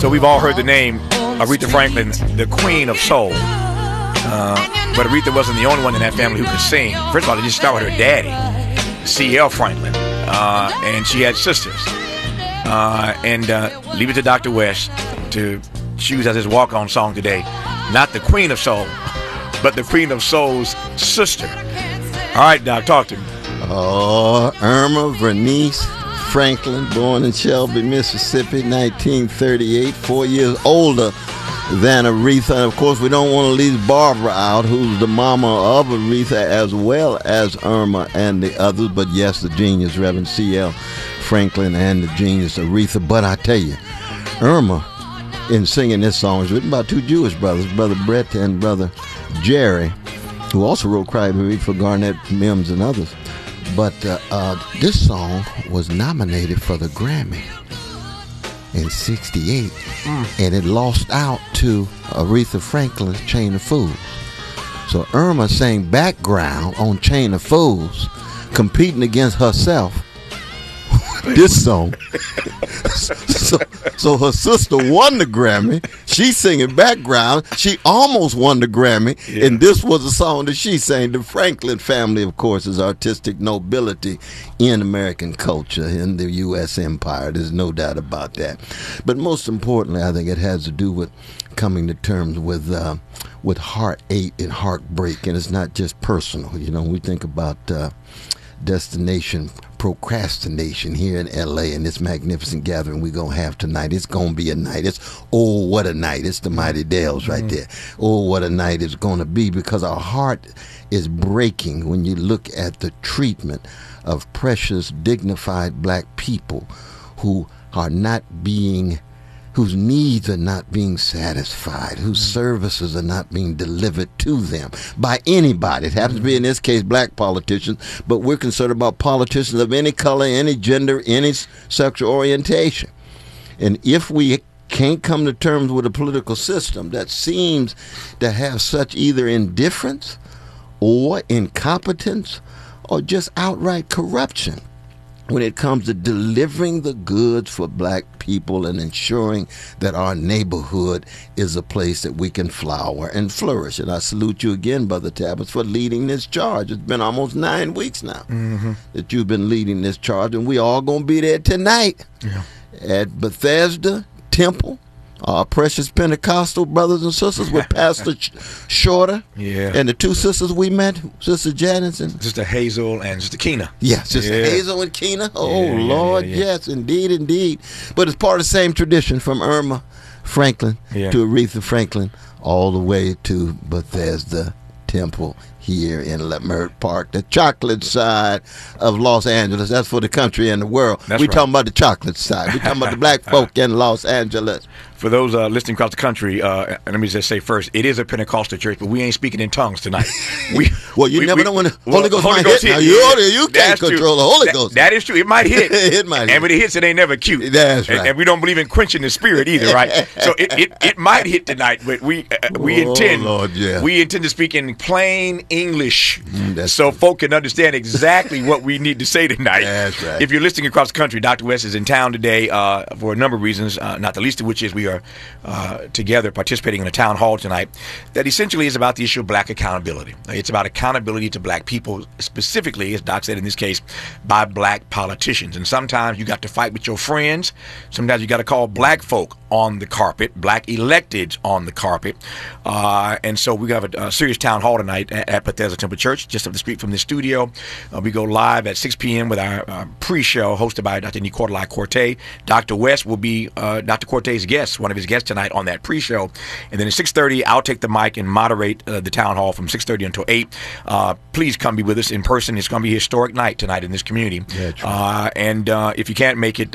So we've all heard the name Aretha Franklin, the Queen of Soul. But Aretha wasn't the only one in that family who could sing. First of all, they just started with her daddy, C.L. Franklin, and she had sisters. And leave it to Dr. West to choose as his walk-on song today, not the Queen of Soul, but the Queen of Soul's sister. All right, Doc, talk to me. Oh, Irma Vernice Franklin, born in Shelby, Mississippi, 1938, 4 years older than Aretha. And of course, we don't want to leave Barbara out, who's the mama of Aretha, as well as Irma and the others. But yes, the genius, Reverend C.L. Franklin, and the genius Aretha. But I tell you, Irma, in singing this song, is written by two Jewish brothers, Brother Brett and Brother Jerry, who also wrote Cry Baby for Garnett Mims and others. But this song was nominated for the Grammy in '68, and it lost out to Aretha Franklin's Chain of Fools. So Irma sang background on Chain of Fools, competing against herself. This song. So her sister won the Grammy. She's singing background. She almost won the Grammy, and this was a song that she sang. The Franklin family, of course, is artistic nobility in American culture, in the U.S. empire. There's no doubt about that. But most importantly, I think it has to do with coming to terms with heartache and heartbreak, and it's not just personal. You know, we think about destination procrastination here in L.A. and this magnificent gathering we're going to have tonight. It's going to be a night. Oh, what a night. It's the Mighty Dells right there. Oh, what a night it's going to be, because our heart is breaking when you look at the treatment of precious, dignified black people who are not being, whose needs are not being satisfied, whose services are not being delivered to them by anybody. It happens to be, in this case, black politicians, but we're concerned about politicians of any color, any gender, any sexual orientation. And if we can't come to terms with a political system that seems to have such either indifference or incompetence or just outright corruption when it comes to delivering the goods for black people and ensuring that our neighborhood is a place that we can flower and flourish. And I salute you again, Brother Tabbets, for leading this charge. It's been almost 9 weeks now that you've been leading this charge, and we all going to be there tonight at Bethesda Temple. Our precious Pentecostal brothers and sisters with Pastor Shorter and the two sisters we met, Sister Janice and Sister Hazel and Sister Keena. Yes, Sister Hazel and Keena. Oh, Lord, yes, indeed, indeed. But it's part of the same tradition from Irma Franklin to Aretha Franklin all the way to Bethesda Temple here in Leimert Park, the chocolate side of Los Angeles. That's for the country and the world. We're talking about the chocolate side. We're talking about the black folk in Los Angeles. For those listening across the country, let me just say first, it is a Pentecostal church, but we ain't speaking in tongues tonight. You never know when the Holy Ghost might hit. Now, you can't control the Holy Ghost. That is true. It might hit. It might hit. And when it hits, it ain't never cute. That's right. And we don't believe in quenching the spirit either, right? So it might hit tonight, but we intend to speak in plain English so folk can understand exactly what we need to say tonight. That's right. If you're listening across the country, Dr. West is in town today for a number of reasons, not the least of which is we are together participating in a town hall tonight that essentially is about the issue of black accountability. It's about accountability to black people, specifically, as Doc said in this case, by black politicians. And sometimes you got to fight with your friends. Sometimes you got to call black folk on the carpet, black electeds on the carpet. And so we have a serious town hall tonight at Bethesda Temple Church, just up the street from the studio. We go live at 6 p.m. with our pre-show hosted by Dr. Nicolai Corte. Dr. West will be Dr. Corte's guest, one of his guests tonight on that pre-show. And then at 6:30, I'll take the mic and moderate the town hall from 6:30 until 8. Please come be with us in person. It's going to be a historic night tonight in this community. And if you can't make it,